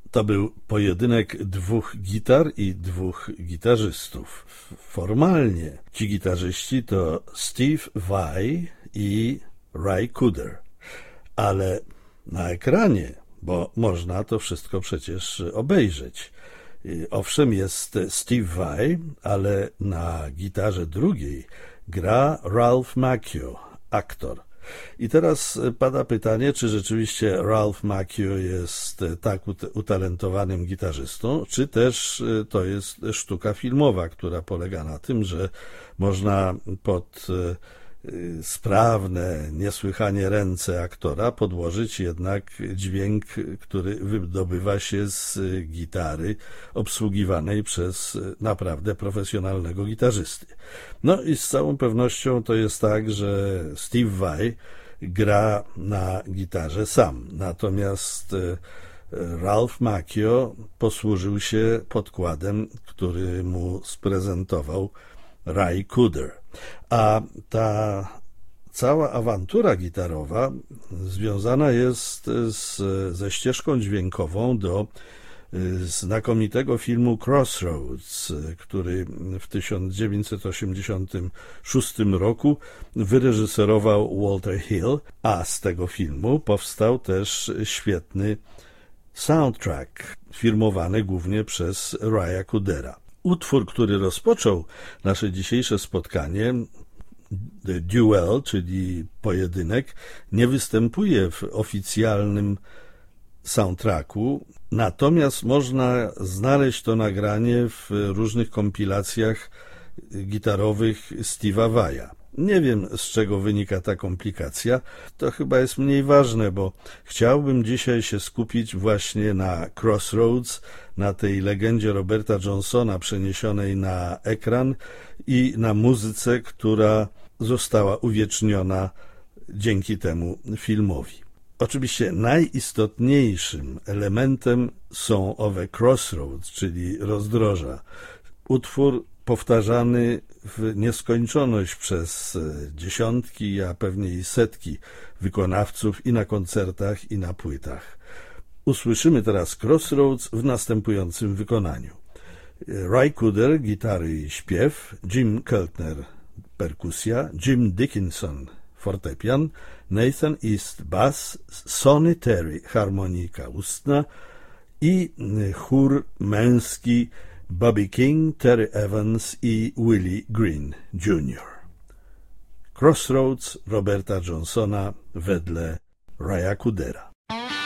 To był pojedynek dwóch gitar i dwóch gitarzystów. Formalnie ci gitarzyści to Steve Vai i Ry Cooder, ale na ekranie, bo można to wszystko przecież obejrzeć. Owszem, jest Steve Vai, ale na gitarze drugiej gra Ralph Macchio, aktor. I teraz pada pytanie, czy rzeczywiście Ralph Macchio jest tak utalentowanym gitarzystą, czy też to jest sztuka filmowa, która polega na tym, że można pod sprawne, niesłychanie ręce aktora podłożyć jednak dźwięk, który wydobywa się z gitary obsługiwanej przez naprawdę profesjonalnego gitarzysty. No i z całą pewnością to jest tak, że Steve Vai gra na gitarze sam, natomiast Ralph Macchio posłużył się podkładem, który mu sprezentował Ry Cooder. A ta cała awantura gitarowa związana jest ze ścieżką dźwiękową do znakomitego filmu Crossroads, który w 1986 roku wyreżyserował Walter Hill, a z tego filmu powstał też świetny soundtrack firmowany głównie przez Ry'a Coodera. Utwór, który rozpoczął nasze dzisiejsze spotkanie, The Duel, czyli pojedynek, nie występuje w oficjalnym soundtracku, natomiast można znaleźć to nagranie w różnych kompilacjach gitarowych Steve'a Vai'a. Nie wiem, z czego wynika ta komplikacja, to chyba jest mniej ważne, bo chciałbym dzisiaj się skupić właśnie na Crossroads, na tej legendzie Roberta Johnsona przeniesionej na ekran i na muzyce, która została uwieczniona dzięki temu filmowi. Oczywiście najistotniejszym elementem są owe Crossroads, czyli rozdroża. Utwór powtarzany w nieskończoność przez dziesiątki, a pewnie i setki wykonawców i na koncertach, i na płytach. Usłyszymy teraz Crossroads w następującym wykonaniu. Ry Cooder, gitary i śpiew, Jim Keltner, perkusja, Jim Dickinson, fortepian, Nathan East, bass, Sonny Terry, harmonika ustna i chór męski Bobby King, Terry Evans i Willie Green Jr. Crossroads Roberta Johnsona wedle Ry'a Coodera.